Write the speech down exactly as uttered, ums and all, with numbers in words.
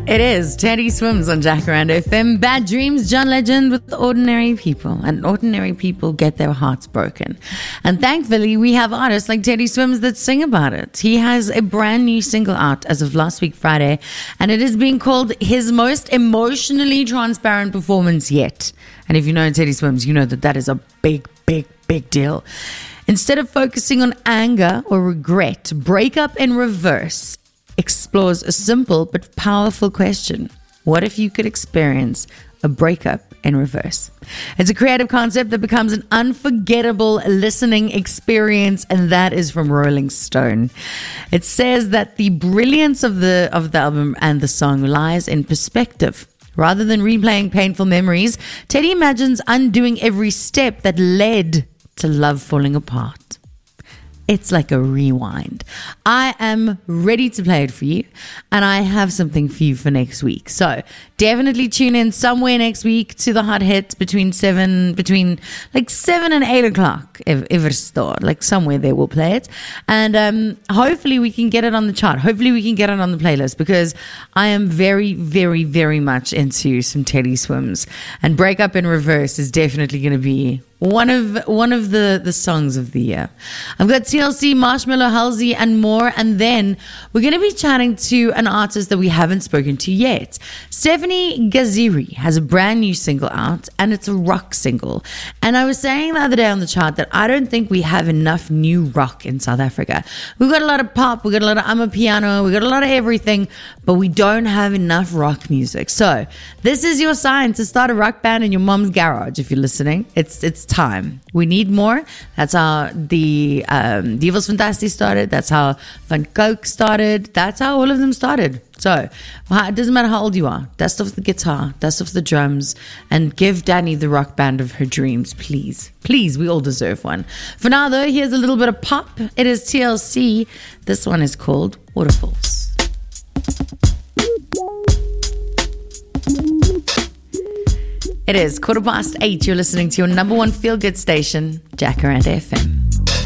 It is Teddy Swims on Jacaranda F M. Bad Dreams, John Legend with Ordinary People. And ordinary people get their hearts broken. And thankfully, we have artists like Teddy Swims that sing about it. He has a brand new single out as of last week, Friday. And it is being called his most emotionally transparent performance yet. And if you know Teddy Swims, you know that that is a big, big, big deal. Instead of focusing on anger or regret, Breakup in Reverse explores a simple but powerful question. What if you could experience a breakup in reverse? It's a creative concept that becomes an unforgettable listening experience, and that is from Rolling Stone. It says that the brilliance of the of the album and the song lies in perspective. Rather than replaying painful memories, Teddy imagines undoing every step that led to love falling apart. It's like a rewind. I am ready to play it for you, and I have something for you for next week. So definitely tune in somewhere next week to the Hot Hits between seven, between like seven and eight o'clock. If ever start, like somewhere there we'll play it, and um, hopefully we can get it on the chart. Hopefully we can get it on the playlist, because I am very, very, very much into some Teddy Swims, and Breakup in Reverse is definitely going to be One of one of the, the songs of the year. I've got T L C, Marshmallow, Halsey, and more. And then we're going to be chatting to an artist that we haven't spoken to yet. Stephanie Gaziri has a brand new single out, and it's a rock single. And I was saying the other day on the chart that I don't think we have enough new rock in South Africa. We've got a lot of pop, we've got a lot of amapiano, we've got a lot of everything, but we don't have enough rock music. So this is your sign to start a rock band in your mom's garage if you're listening. It's it's time. We need more. That's how the um, Divas Fantastic started. That's how Van Coke started. That's how all of them started. So it doesn't matter how old you are. Dust off the guitar, dust off the drums, and give Danny the rock band of her dreams, please. Please, we all deserve one. For now, though, here's a little bit of pop. It is T L C. This one is called Waterfalls. It is quarter past eight. You're listening to your number one feel-good station, Jacaranda F M.